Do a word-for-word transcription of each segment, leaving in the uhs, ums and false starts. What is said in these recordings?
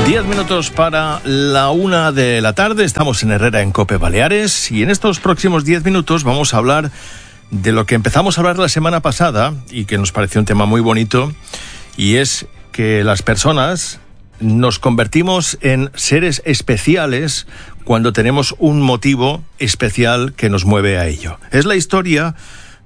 Diez minutos para la una de la tarde, estamos en Herrera en COPE Baleares y en estos próximos diez minutos vamos a hablar de lo que empezamos a hablar la semana pasada y que nos pareció un tema muy bonito, y es que las personas nos convertimos en seres especiales cuando tenemos un motivo especial que nos mueve a ello. Es la historia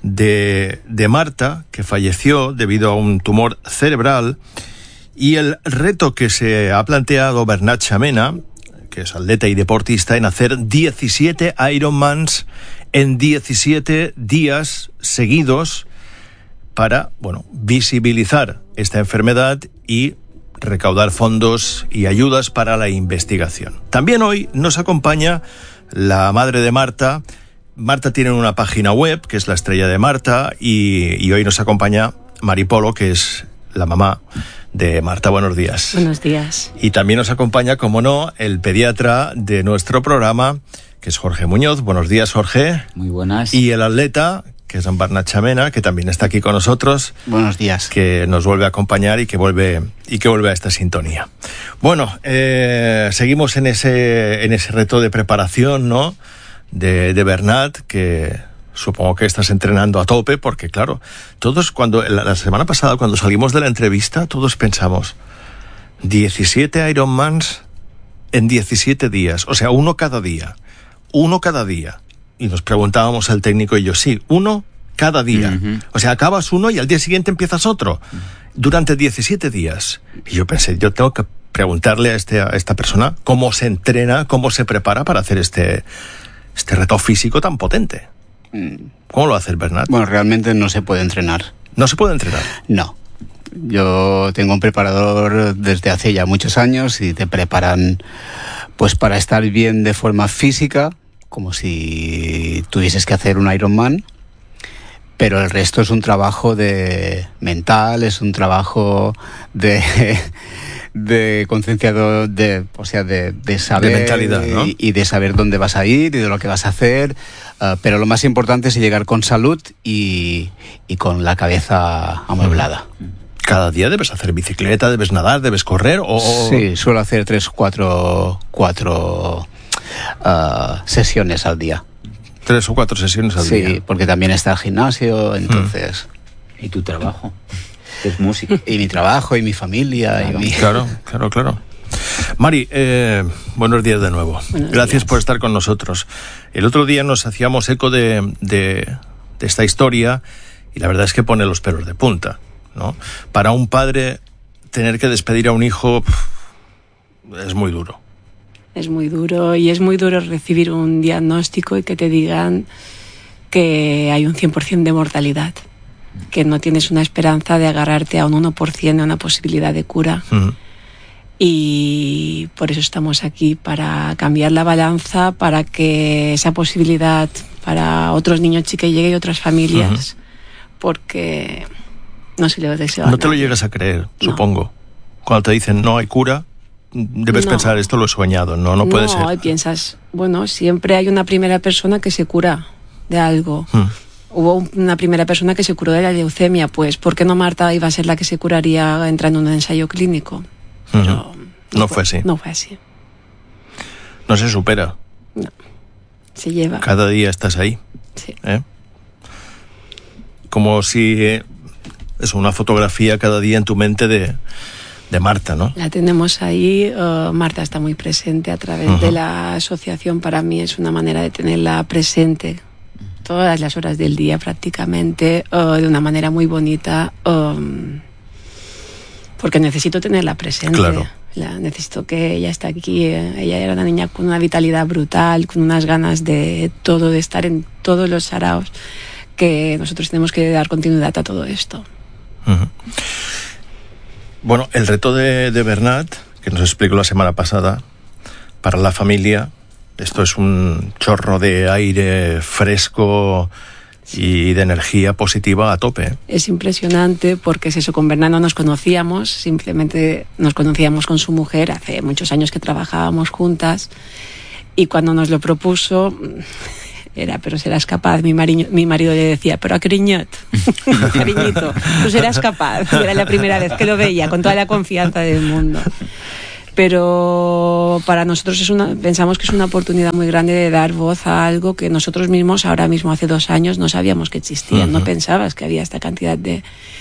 de, de Marta, que falleció debido a un tumor cerebral, y el reto que se ha planteado Bernat Xamena, que es atleta y deportista, en hacer diecisiete Ironmans en diecisiete días seguidos para, bueno, visibilizar esta enfermedad y recaudar fondos y ayudas para la investigación. También hoy nos acompaña la madre de Marta. Marta tiene una página web, que es La Estrella de Marta, y, y hoy nos acompaña Mari Polo, que es la mamá de Marta. Buenos días. Buenos días. Y también nos acompaña, como no, el pediatra de nuestro programa, que es Jorge Muñoz. Buenos días, Jorge. Muy buenas. Y el atleta, que es Bernat Xamena, que también está aquí con nosotros. Buenos días. Que nos vuelve a acompañar y que vuelve y que vuelve a esta sintonía. Bueno, eh, seguimos en ese en ese reto de preparación, ¿no? De, de Bernat, que supongo que estás entrenando a tope, porque claro, todos cuando la, la semana pasada cuando salimos de la entrevista, todos pensamos diecisiete Ironmans en diecisiete días, o sea, uno cada día, uno cada día. Y nos preguntábamos el técnico y yo, sí, uno cada día. Uh-huh. O sea, acabas uno y al día siguiente empiezas otro. Uh-huh. Durante diecisiete días. Y yo pensé, yo tengo que preguntarle a, este, a esta persona cómo se entrena, cómo se prepara para hacer este, este reto físico tan potente. ¿Cómo lo hace el Bernat? Bueno, realmente no se puede entrenar. ¿No se puede entrenar? No. Yo tengo un preparador desde hace ya muchos años y te preparan pues para estar bien de forma física, como si tuvieses que hacer un Ironman, pero el resto es un trabajo de mental, es un trabajo de de concienciado, de, o sea, de, de saber de mentalidad, ¿no? y, y de saber dónde vas a ir y de lo que vas a hacer, uh, pero lo más importante es llegar con salud y, y con la cabeza amueblada. ¿Cada día debes hacer bicicleta, debes nadar, debes correr? O... Sí, suelo hacer tres, cuatro, cuatro uh, sesiones al día. Tres o cuatro sesiones al sí, día. Sí, porque también está el gimnasio, entonces... Mm. ¿Y tu trabajo? Es música. Y mi trabajo, y mi familia. Claro, y mi... claro, claro, claro. Mari, eh, buenos días de nuevo. Buenos Gracias días. por estar con nosotros. El otro día nos hacíamos eco de, de, de esta historia y la verdad es que pone los pelos de punta, ¿no? Para un padre tener que despedir a un hijo es muy duro. Es muy duro y es muy duro recibir un diagnóstico y que te digan que hay un cien por ciento de mortalidad, que no tienes una esperanza de agarrarte a un uno por ciento de una posibilidad de cura. Uh-huh. Y por eso estamos aquí, para cambiar la balanza, para que esa posibilidad para otros niños chique llegue y otras familias, uh-huh. porque no se le desea. No te lo llegas a creer, no. Supongo. Cuando te dicen no hay cura, debes no. pensar, esto lo he soñado, no, no puede no, ser. No, y piensas, bueno, siempre hay una primera persona que se cura de algo. Uh-huh. Hubo una primera persona que se curó de la leucemia, pues ¿por qué no Marta iba a ser la que se curaría entrando en un ensayo clínico? Uh-huh. Pero no, no fue, fue así. No fue así. No se supera. No. Se lleva. Cada día estás ahí. Sí. ¿Eh? Como si eh, es una fotografía cada día en tu mente de, de Marta, ¿no? La tenemos ahí. Uh, Marta está muy presente a través uh-huh. de la asociación. Para mí es una manera de tenerla presente todas las horas del día prácticamente, uh, de una manera muy bonita, um, porque necesito tenerla presente. Claro. La, necesito que ella esté aquí. Ella era una niña con una vitalidad brutal, con unas ganas de todo, de estar en todos los saraos, que nosotros tenemos que dar continuidad a todo esto. Uh-huh. Bueno, el reto de, de Bernat, que nos explicó la semana pasada, para la familia, esto es un chorro de aire fresco y de energía positiva a tope. Es impresionante porque es eso, con Bernat no nos conocíamos, simplemente nos conocíamos con su mujer, hace muchos años que trabajábamos juntas, y cuando nos lo propuso, era, pero serás capaz, mi, mariño, mi marido le decía, pero a cariñot, cariñito, tú serás capaz, era la primera vez que lo veía, con toda la confianza del mundo. pero para nosotros es una, pensamos que es una oportunidad muy grande de dar voz a algo que nosotros mismos ahora mismo hace dos años no sabíamos que existía. Uh-huh. No pensabas que había esta cantidad de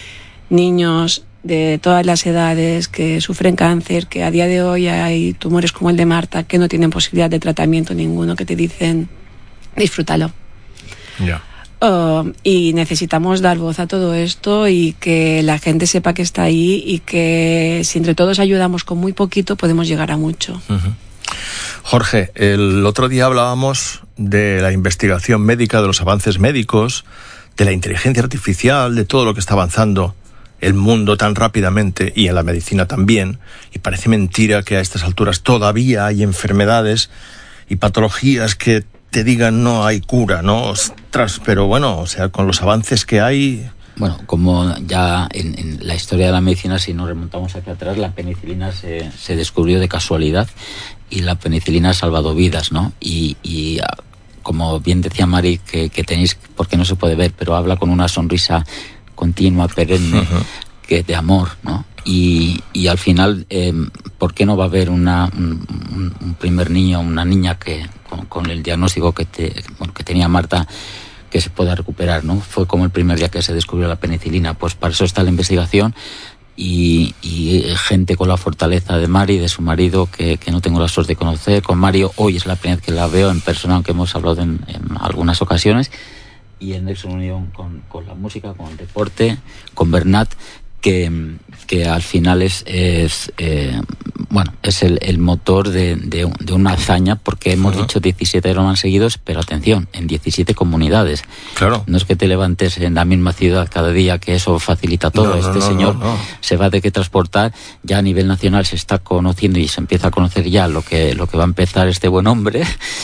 niños de todas las edades que sufren cáncer, que a día de hoy hay tumores como el de Marta que no tienen posibilidad de tratamiento ninguno, que te dicen disfrútalo. Ya. Yeah. Uh, y necesitamos dar voz a todo esto y que la gente sepa que está ahí y que si entre todos ayudamos con muy poquito podemos llegar a mucho. Uh-huh. Jorge, el otro día hablábamos de la investigación médica, de los avances médicos, de la inteligencia artificial, de todo lo que está avanzando el mundo tan rápidamente y en la medicina también, y parece mentira que a estas alturas todavía hay enfermedades y patologías que te digan no hay cura, ¿no? Ostras, pero bueno, o sea, con los avances que hay... Bueno, como ya en, en la historia de la medicina, si nos remontamos hacia atrás, la penicilina se, se descubrió de casualidad y la penicilina ha salvado vidas, ¿no? Y, y como bien decía Mari, que, que tenéis, porque no se puede ver, pero habla con una sonrisa continua, perenne, uh-huh. que de amor, ¿no? Y, y al final, eh, ¿por qué no va a haber una, un, un primer niño, una niña que con, con el diagnóstico que, te, bueno, que tenía Marta, que se pueda recuperar, ¿no? Fue como el primer día que se descubrió la penicilina. Pues para eso está la investigación y, y gente con la fortaleza de Mari, de su marido, que, que no tengo la suerte de conocer. Con Mario hoy es la primera vez que la veo en persona, aunque hemos hablado en, en algunas ocasiones. Y en Nexo Unión con, con la música, con el deporte, con Bernat, que, que al final es, es eh, bueno, es el, el motor de, de, de una hazaña, porque hemos uh-huh. dicho diecisiete Ironman seguidos, pero atención, en diecisiete comunidades. Claro. No es que te levantes en la misma ciudad cada día, que eso facilita todo. No, no, este no, señor no, no. se va de que transportar, ya a nivel nacional se está conociendo y se empieza a conocer ya lo que, lo que va a empezar este buen hombre,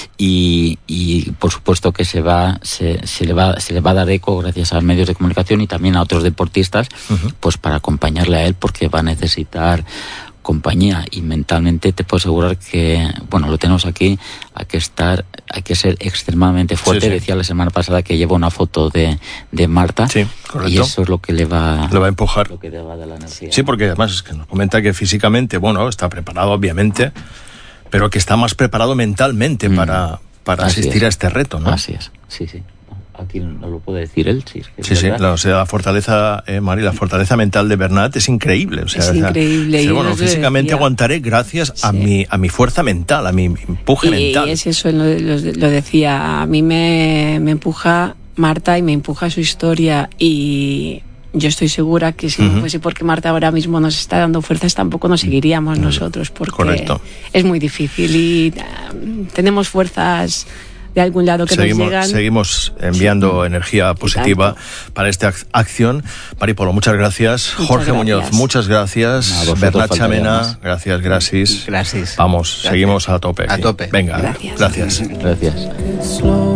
y, y por supuesto que se va, se, se le va, se le va a dar eco gracias a los medios de comunicación y también a otros deportistas, uh-huh. pues para acompañarle a él, porque va a necesitar compañía, y mentalmente te puedo asegurar que, bueno, lo tenemos aquí, hay que estar, hay que ser extremadamente fuerte. Sí, sí. Decía la semana pasada que lleva una foto de, de Marta, sí, correcto. Y eso es lo que le va, le va a empujar. Lo que le va a dar la energía. Sí, porque además es que nos comenta que físicamente, bueno, está preparado obviamente, pero que está más preparado mentalmente mm. para, para asistir es. a este reto, ¿no? Así es, sí, sí. Aquí no lo puede decir él, sí. Es que sí, sí, la, o sea, la fortaleza, eh, Mari, la fortaleza mental de Bernat es increíble. O sea, es increíble. O sea, bueno, físicamente aguantaré gracias sí. a mi a mi fuerza mental, a mi empuje y, mental. Y es eso, lo, lo, lo decía, a mí me, me empuja Marta y me empuja su historia, y yo estoy segura que si uh-huh. no fuese porque Marta ahora mismo nos está dando fuerzas, tampoco nos seguiríamos uh-huh. nosotros, porque Correcto. Es muy difícil y uh, tenemos fuerzas de algún lado que seguimos, nos llegan. Seguimos enviando sí. energía positiva para esta acción. Mari Polo, muchas gracias. Muchas Jorge gracias. Muñoz, muchas gracias. No, Bernat Chamena, gracias, gracias. Gracias. Vamos, gracias. Seguimos a tope. A tope. Venga, gracias. Gracias. gracias.